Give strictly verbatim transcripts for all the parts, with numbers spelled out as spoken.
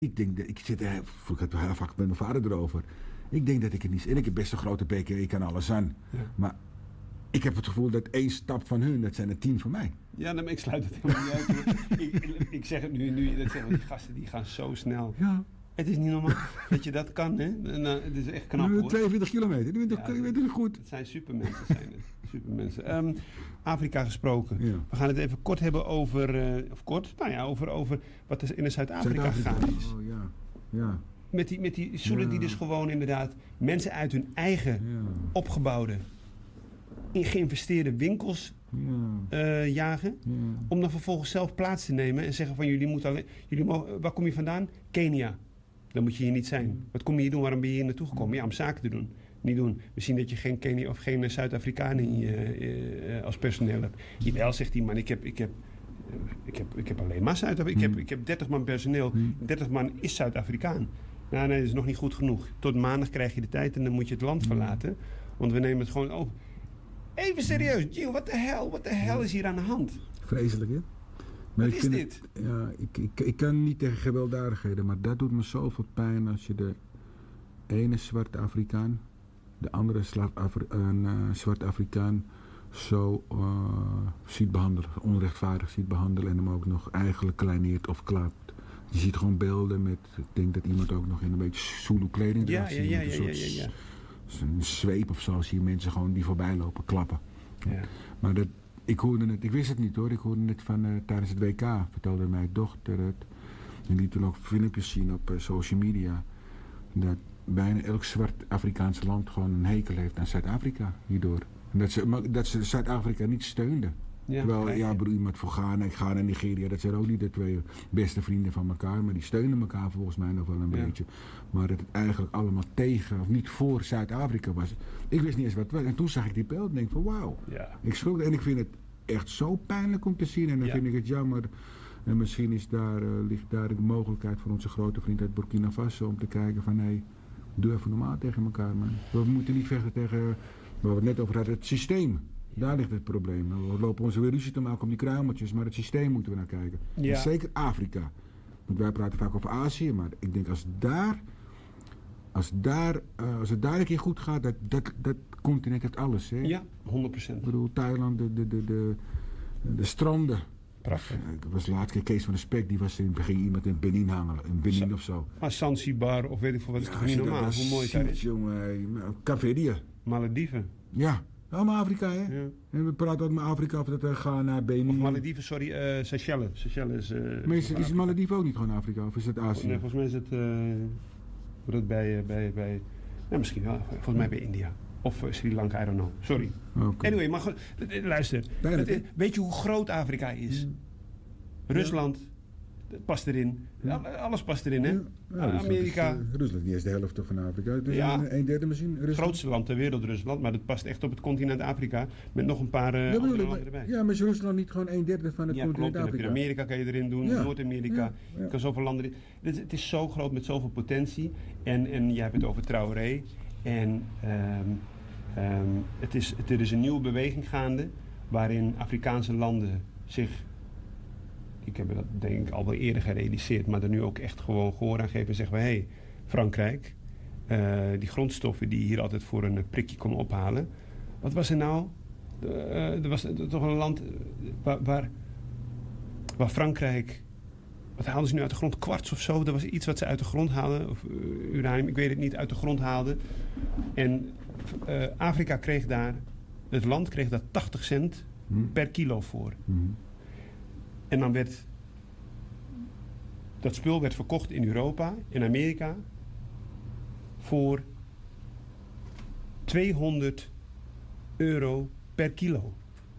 Ik denk dat ik zit er, ik had heel vaak met mijn vader erover. Ik denk dat ik het niet. En ik heb best een grote beker, ik kan alles aan. Ja. Maar ik heb het gevoel dat één stap van hun, dat zijn er tien van mij. Ja, nou, maar ik sluit het helemaal niet uit. ik, ik, ik zeg het nu, nu je dat zegt, want die gasten die gaan zo snel. Ja. Het is niet normaal dat je dat kan, hè? Nou, het is echt knap, hoor. tweeënveertig kilometer, die bent Ja, toch goed. Het zijn supermensen, zijn het. Supermensen. Um, Afrika gesproken. Ja. We gaan het even kort hebben over, uh, of kort, nou ja, over, over wat er in Zuid-Afrika gegaan is. Oh ja, ja. Met die, met die stoelen Ja. die dus gewoon inderdaad mensen uit hun eigen Ja. opgebouwde, in geïnvesteerde winkels Ja. uh, jagen. Ja. Om dan vervolgens zelf plaats te nemen en zeggen van jullie moeten alleen, jullie mogen, waar kom je vandaan? Kenia. Dan moet je hier niet zijn. Wat kom je hier doen? Waarom ben je hier naartoe gekomen? Ja, om zaken te doen. Niet doen. We zien dat je geen Kenia of geen Zuid-Afrikanen uh, uh, als personeel hebt. Jawel, zegt die man, ik heb, ik heb, uh, ik heb, ik heb alleen maar Zuid-Afrika. Ik heb, ik heb dertig man personeel. dertig man is Zuid-Afrikaan. Nou, nee, dat is nog niet goed genoeg. Tot maandag krijg je de tijd en dan moet je het land verlaten. Want we nemen het gewoon over. Even serieus, Gio, wat de hel? Wat de hel is hier aan de hand? Vreselijk, hè? Maar Wat ik is vind dit? Het, ja, ik, ik, ik kan niet tegen gewelddadigheden, maar dat doet me zoveel pijn als je de ene zwarte Afrikaan, de andere Afri- een, uh, zwarte Afrikaan zo uh, ziet behandelen, onrechtvaardig ziet behandelen en hem ook nog eigenlijk kleineert of klaapt. Je ziet gewoon beelden met, ik denk dat iemand ook nog in een beetje Zulu kleding Ja, draagt. ja, ja, ja, een ja, soort ja, ja. een zweep of zo, zie je mensen gewoon die voorbij lopen, klappen. Ja. Maar dat, ik hoorde het, ik wist het niet hoor, ik hoorde het van uh, tijdens het W K, vertelde mijn dochter het. En liet toen ook filmpjes zien op uh, social media. Dat bijna elk zwart Afrikaans land gewoon een hekel heeft aan Zuid-Afrika hierdoor. En dat ze, maar dat ze Zuid-Afrika niet steunden. Ja, Terwijl, kijk. ja, broer, iemand voor Ghana, ik ga naar Nigeria, dat zijn ook niet de twee beste vrienden van elkaar, maar die steunen elkaar volgens mij nog wel een Ja. beetje. Maar dat het eigenlijk allemaal tegen, of niet voor Zuid-Afrika was. Ik wist niet eens wat het was. En toen zag ik die beeld en denk van wauw. Ja. Ik schrok en ik vind het echt zo pijnlijk om te zien. En dan Ja. vind ik het jammer. En misschien is daar, uh, ligt daar de mogelijkheid voor onze grote vriend uit Burkina Faso om te kijken van hé, hey, doe even normaal tegen elkaar, man. We moeten niet vechten tegen, waar we het net over hadden, het systeem. Daar ligt het probleem. We lopen onze weer ruzie te maken om die kruimeltjes, maar het systeem moeten we naar kijken. Ja. En zeker Afrika. Want wij praten vaak over Azië, maar ik denk als daar, als daar, uh, als het daar een keer goed gaat, dat, dat, dat continent heeft alles. Hè? Ja, honderd procent. Ik bedoel, Thailand, de, de, de, de, de stranden. Prachtig. Ik was laatst keer Kees van de Spek, die was in, ging iemand in Benin hangen, in Benin Zo. of zo. Maar Zanzibar of weet ik veel wat, is Ja, toch als niet je dat normaal? dan Hoe mooi het daar ziet, is. jongen, Caveria. Malediven. Ja, allemaal Afrika, hè? Ja. En we praten altijd met Afrika of dat we gaan naar Benin. Of Malediven, sorry, uh, Seychelles. Seychelles is... Uh, Maar is, is Malediven ook niet gewoon Afrika of is het Azië? Nee, volgens mij is het, uh, hoe dat bij, uh, bij, bij nee, misschien wel, volgens mij bij India. Of uh, Sri Lanka, I don't know. Sorry. Okay. Anyway, maar goed, luister. Bijna, Het, weet je hoe groot Afrika is? Mm. Rusland, dat past erin. Ja. Al- Alles past erin, hè? Ja, ja, Rusland Amerika. Is, uh, Rusland is niet eens de helft van Afrika. Het is Ja. een, een derde misschien. Het Rusland. grootste land ter wereld, Rusland. Maar dat past echt op het continent Afrika. Met nog een paar uh, Ja, bedoel andere ik, landen maar, erbij. ja, maar is Rusland niet gewoon een derde van het Ja, klopt. continent En dan heb je Afrika? Amerika kan je erin doen, Ja. Noord-Amerika. Ja, ja. Je kan zoveel landen erin. Het, het is zo groot met zoveel potentie. En, en jij hebt het over Traoré. En um, um, het is, het, er is een nieuwe beweging gaande waarin Afrikaanse landen zich, ik heb dat denk ik al wel eerder gerealiseerd, maar er nu ook echt gewoon gehoor aan geven en zeggen we, hé, hey, Frankrijk, uh, die grondstoffen die je hier altijd voor een prikje kon ophalen. Wat was er nou? Uh, er was uh, toch een land uh, waar, waar, waar Frankrijk, wat haalden ze nu uit de grond? Kwarts of zo? Dat was iets wat ze uit de grond haalden. Of uh, uranium, ik weet het niet, uit de grond haalden. En uh, Afrika kreeg daar, het land kreeg daar tachtig cent Hm. per kilo voor. Hm. En dan werd dat spul werd verkocht in Europa, in Amerika, voor tweehonderd euro per kilo.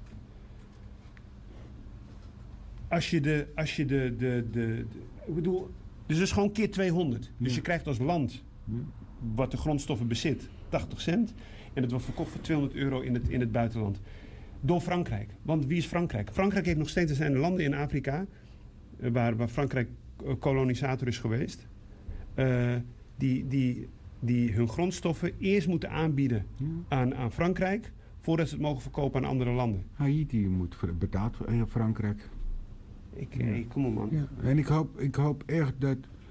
Als je de, als je de, de, de, de ik bedoel, dus dat is gewoon keer tweehonderd. Dus Ja. je krijgt als land, Ja. wat de grondstoffen bezit, tachtig cent. En het wordt verkocht voor tweehonderd euro in het, in het buitenland. Door Frankrijk. Want wie is Frankrijk? Frankrijk heeft nog steeds, er zijn landen in Afrika, uh, waar, waar Frankrijk uh, kolonisator is geweest, uh, die, die, die hun grondstoffen eerst moeten aanbieden Ja. aan, aan Frankrijk, voordat ze het mogen verkopen aan andere landen. Haiti moet ver- betaald voor eh, Frankrijk. Ik, Ja. hey, kom op man. Ja. En ik hoop, ik hoop echt dat